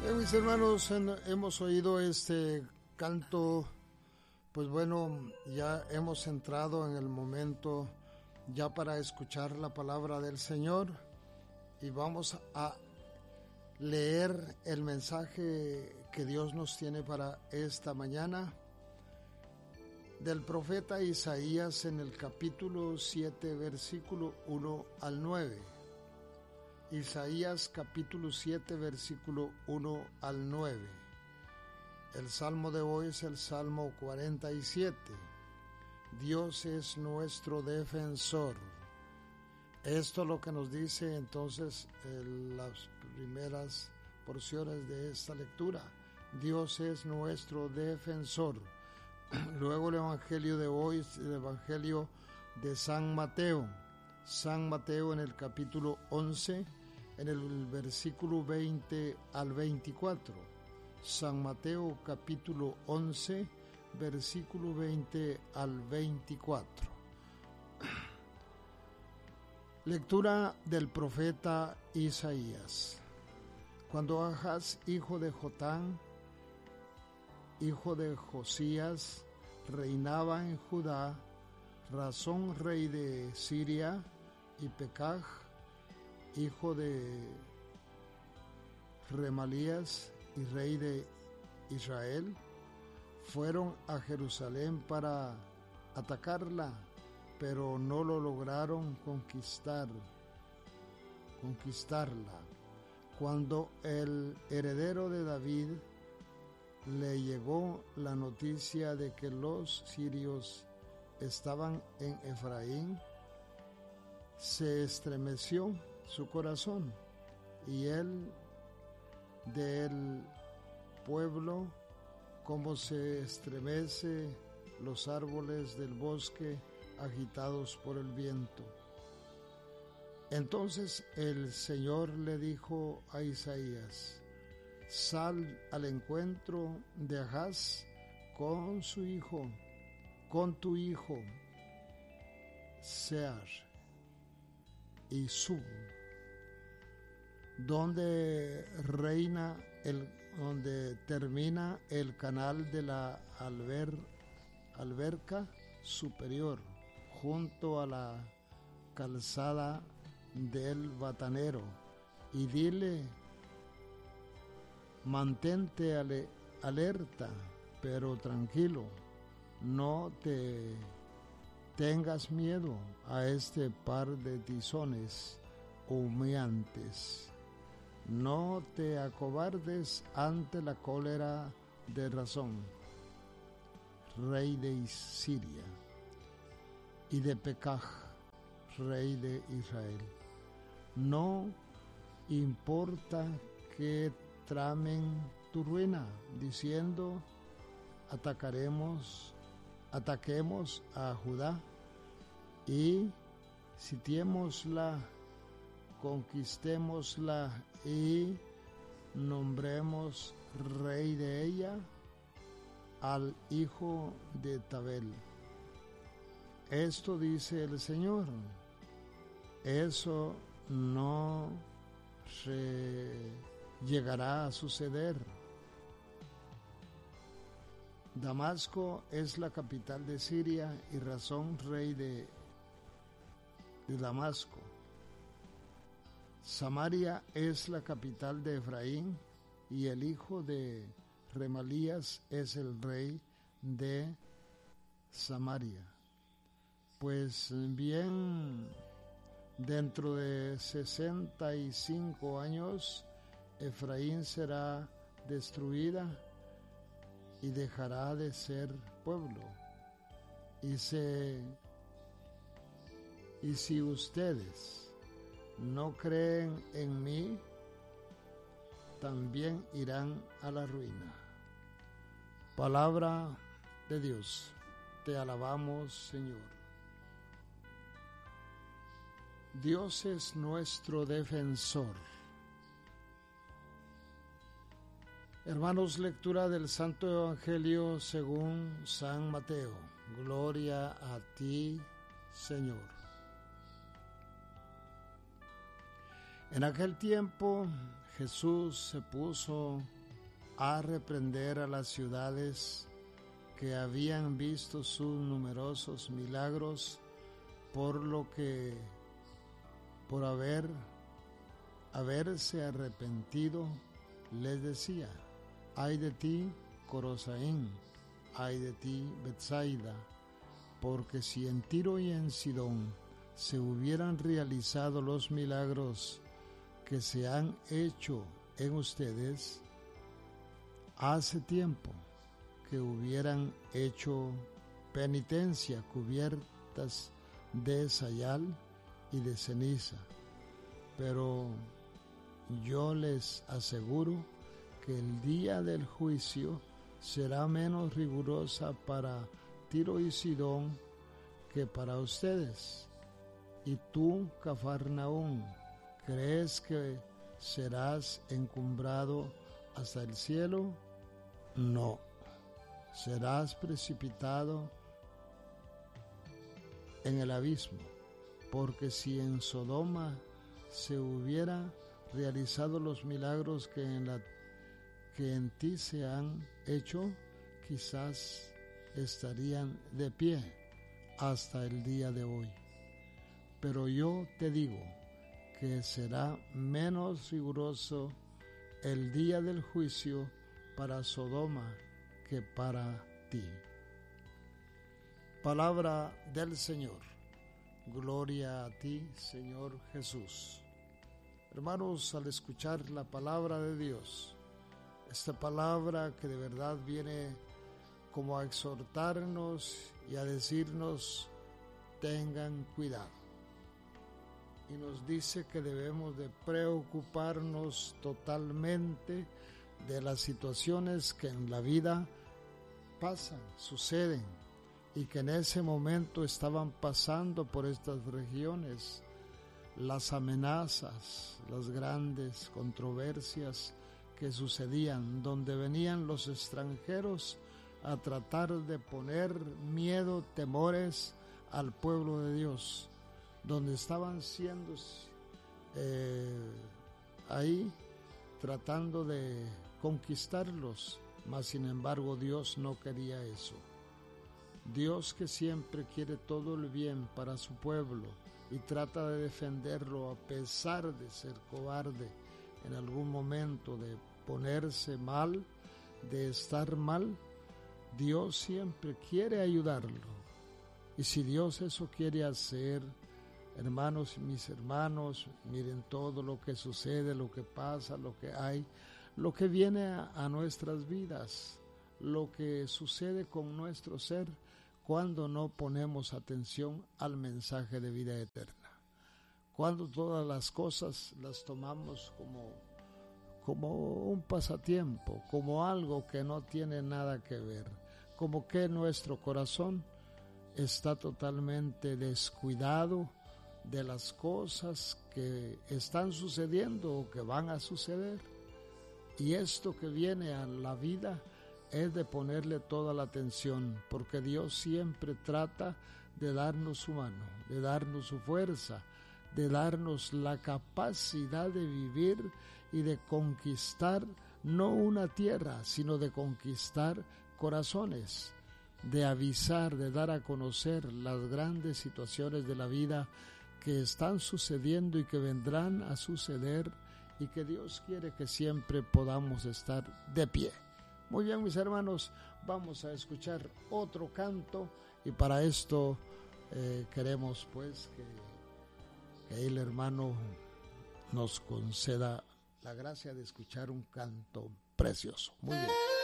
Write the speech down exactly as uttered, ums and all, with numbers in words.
Bien, mis hermanos, en, hemos oído este canto. Pues bueno, ya hemos entrado en el momento ya para escuchar la palabra del Señor y vamos a leer el mensaje que Dios nos tiene para esta mañana del profeta Isaías en el capítulo siete, versículo uno al nueve. Isaías capítulo siete, versículo uno al nueve. El salmo de hoy es el Salmo cuarenta y siete. Dios es nuestro defensor. Esto es lo que nos dice entonces en las primeras porciones de esta lectura. Dios es nuestro defensor. Luego el evangelio de hoy es el evangelio de San Mateo. San Mateo en el capítulo once, en el versículo veinte al veinticuatro. San Mateo capítulo once, versículo veinte al veinticuatro. Lectura del profeta Isaías. Cuando Ahaz, hijo de Jotán, hijo de Josías, reinaba en Judá, Razón, rey de Siria, y Pekaj, hijo de Remalías y rey de Israel, fueron a Jerusalén para atacarla, pero no lo lograron conquistar, conquistarla. Cuando el heredero de David le llegó la noticia de que los sirios estaban en Efraín, se estremeció su corazón, y él del pueblo, como se estremece los árboles del bosque agitados por el viento. Entonces el Señor le dijo a Isaías: sal al encuentro de Ahaz con su hijo, con tu hijo Sear, y sub, donde reina el, donde termina el canal de la alber, alberca superior, junto a la calzada del batanero, y dile: mantente ale, alerta, pero tranquilo, no te tengas miedo a este par de tizones humeantes. No te acobardes ante la cólera de Razón, rey de Siria, y de Pekaj, rey de Israel. No importa que tramen tu ruina, diciendo: atacaremos, ataquemos a Judá y sitiémosla, conquistémosla y nombremos rey de ella al hijo de Tabel. Esto dice el Señor: eso no se llegará a suceder. Damasco es la capital de Siria y Razón, rey de, de Damasco. Samaria es la capital de Efraín y el hijo de Remalías es el rey de Samaria. Pues bien, dentro de sesenta y cinco años Efraín será destruida y dejará de ser pueblo. Y se y si ustedes no creen en mí, también irán a la ruina. Palabra de Dios. Te alabamos, Señor. Dios es nuestro defensor. Hermanos, lectura del Santo Evangelio según San Mateo. Gloria a ti, Señor. En aquel tiempo Jesús se puso a reprender a las ciudades que habían visto sus numerosos milagros, por lo que, por haber, haberse arrepentido, les decía: ay de ti, Corosaín, ay de ti, Betsaida, porque si en Tiro y en Sidón se hubieran realizado los milagros que se han hecho en ustedes, hace tiempo que hubieran hecho penitencia cubiertas de sayal y de ceniza. Pero yo les aseguro que el día del juicio será menos rigurosa para Tiro y Sidón que para ustedes. Y tú, Cafarnaúm, ¿crees que serás encumbrado hasta el cielo? No, serás precipitado en el abismo, porque si en Sodoma se hubiera realizado los milagros que en, la, que en ti se han hecho, quizás estarían de pie hasta el día de hoy. Pero yo te digo que será menos riguroso el día del juicio para Sodoma que para ti. Palabra del Señor. Gloria a ti, Señor Jesús. Hermanos, al escuchar la palabra de Dios, esta palabra que de verdad viene como a exhortarnos y a decirnos: tengan cuidado. Y nos dice que debemos de preocuparnos totalmente de las situaciones que en la vida pasan, suceden, y que en ese momento estaban pasando por estas regiones, las amenazas, las grandes controversias que sucedían, donde venían los extranjeros a tratar de poner miedo, temores al pueblo de Dios, donde estaban siendo eh, ahí tratando de conquistarlos, mas sin embargo Dios no quería eso. Dios, que siempre quiere todo el bien para su pueblo y trata de defenderlo a pesar de ser cobarde en algún momento, de ponerse mal, de estar mal, Dios siempre quiere ayudarlo. Y si Dios eso quiere hacer, hermanos y mis hermanos, miren todo lo que sucede, lo que pasa, lo que hay, lo que viene a, a nuestras vidas, lo que sucede con nuestro ser cuando no ponemos atención al mensaje de vida eterna. Cuando todas las cosas las tomamos como, como un pasatiempo, como algo que no tiene nada que ver, como que nuestro corazón está totalmente descuidado de las cosas que están sucediendo o que van a suceder. Y esto que viene a la vida es de ponerle toda la atención, porque Dios siempre trata de darnos su mano, de darnos su fuerza, de darnos la capacidad de vivir y de conquistar no una tierra, sino de conquistar corazones, de avisar, de dar a conocer las grandes situaciones de la vida que están sucediendo y que vendrán a suceder, y que Dios quiere que siempre podamos estar de pie. Muy bien, mis hermanos, vamos a escuchar otro canto, y para esto eh, queremos pues que, que el hermano nos conceda la gracia de escuchar un canto precioso. Muy bien.